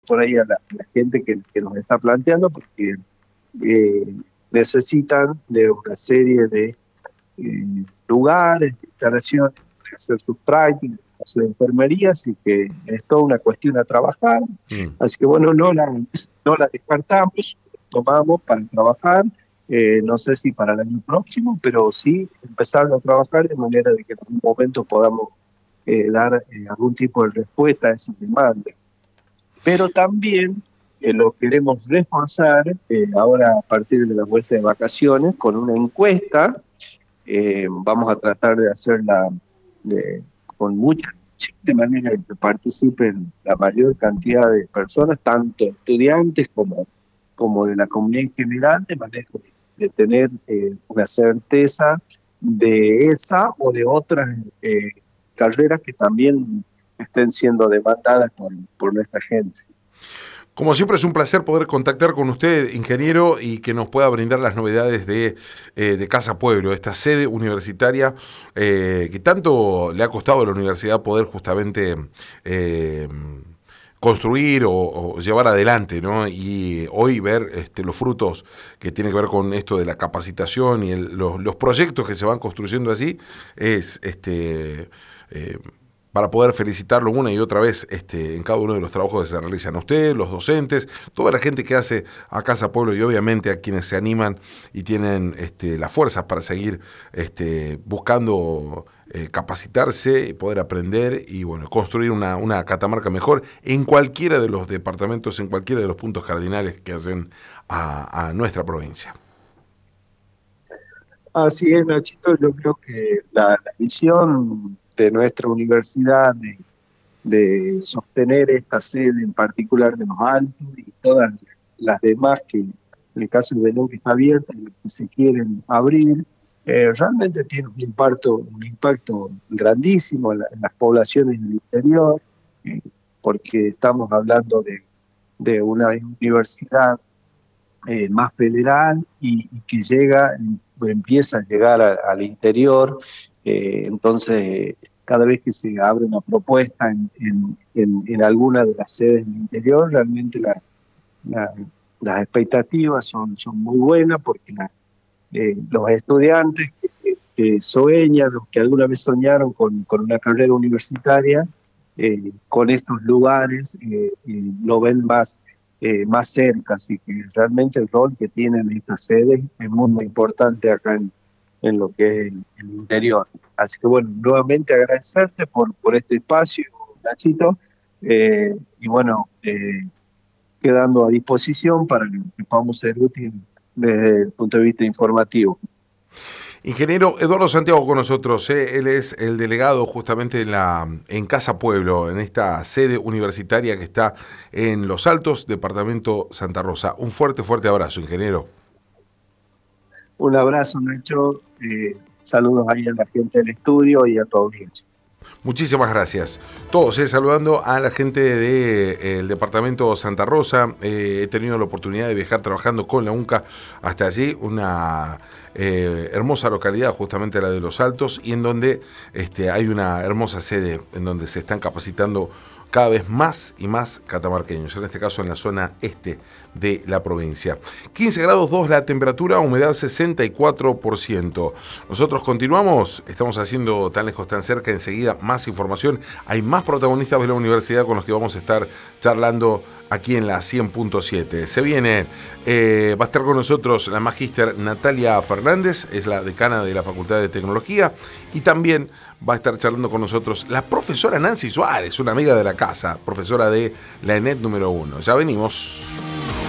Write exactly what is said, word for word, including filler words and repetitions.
por ahí a la, la gente que, que nos está planteando, porque eh, necesitan de una serie de eh, lugares, de instalaciones, de hacer sus prácticas, de hacer enfermería, así que es toda una cuestión a trabajar. Mm. Así que bueno, no la, no la descartamos, tomamos para trabajar. Eh, no sé si para el año próximo, pero sí empezar a trabajar de manera de que en algún momento podamos eh, dar eh, algún tipo de respuesta a esa demanda. Pero también eh, lo queremos reforzar eh, ahora a partir de la vuelta de vacaciones con una encuesta. Eh, vamos a tratar de hacerla de, con mucha, de manera que participen la mayor cantidad de personas, tanto estudiantes como, como de la comunidad en general, de manera de tener eh, una certeza de esa o de otras eh, carreras que también estén siendo demandadas por, por nuestra gente. Como siempre es un placer poder contactar con usted, ingeniero, y que nos pueda brindar las novedades de, eh, de Casa Pueblo, esta sede universitaria eh, que tanto le ha costado a la universidad poder justamente eh, construir o, o llevar adelante, ¿no? Y hoy ver este, los frutos que tiene que ver con esto de la capacitación y el, los, los proyectos que se van construyendo allí es este eh, para poder felicitarlo una y otra vez este, en cada uno de los trabajos que se realizan. A usted, los docentes, toda la gente que hace a Casa Pueblo y obviamente a quienes se animan y tienen este, las fuerzas para seguir este, buscando eh, capacitarse y poder aprender y bueno, construir una, una Catamarca mejor en cualquiera de los departamentos, en cualquiera de los puntos cardinales que hacen a, a nuestra provincia. Así es, Nachito, yo creo que la, la visión de nuestra universidad de, de sostener esta sede en particular de los Altos y todas las demás que en el caso de Belén que está abierta y que se quieren abrir, eh, realmente tiene un impacto, un impacto grandísimo en, la, en las poblaciones del interior, eh, porque estamos hablando de, de una universidad eh, más federal y, y que llega, empieza a llegar a, al interior. Eh, entonces, cada vez que se abre una propuesta en, en, en, en alguna de las sedes del interior, realmente la, la, las expectativas son, son muy buenas porque la, eh, los estudiantes que, que sueñan, los que alguna vez soñaron con, con una carrera universitaria, eh, con estos lugares eh, eh, lo ven más, eh, más cerca, así que realmente el rol que tienen estas sedes es muy, muy importante acá en, en lo que es el, el interior. Así que bueno, nuevamente agradecerte por, por este espacio, Nachito, eh, y bueno, eh, quedando a disposición para que podamos ser útiles desde el punto de vista informativo. Ingeniero Eduardo Santiago con nosotros, ¿eh? Él es el delegado justamente en, la, en Casa Pueblo, en esta sede universitaria que está en Los Altos, departamento Santa Rosa. Un fuerte, fuerte abrazo, ingeniero. Un abrazo, Nacho. Eh, saludos ahí a la gente del estudio y a tu audiencia. Muchísimas gracias. Todos, eh, saludando a la gente del de, eh, departamento Santa Rosa. Eh, he tenido la oportunidad de viajar trabajando con la UNCA hasta allí, una eh, hermosa localidad, justamente la de Los Altos, y en donde este, hay una hermosa sede en donde se están capacitando cada vez más y más catamarqueños, en este caso en la zona este de la provincia. quince grados dos la temperatura, humedad sesenta y cuatro por ciento. Nosotros continuamos, estamos haciendo Tan Lejos Tan Cerca, enseguida más información. Hay más protagonistas de la universidad con los que vamos a estar charlando aquí en la cien punto siete. Se viene, eh, va a estar con nosotros la magíster Natalia Fernández, es la decana de la Facultad de Tecnología, y también va a estar charlando con nosotros la profesora Nancy Suárez, una amiga de la casa, profesora de la ENET número uno. Ya venimos.